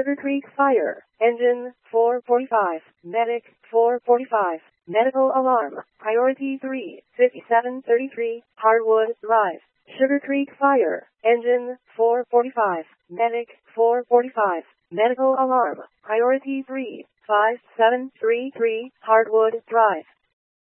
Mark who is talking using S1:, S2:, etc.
S1: Sugar Creek Fire, Engine 445, Medic 445, Medical Alarm, Priority 3, 5733, Hardwood Drive. Sugar Creek Fire, Engine 445, Medic 445, Medical Alarm, Priority 3, 5733, Hardwood Drive.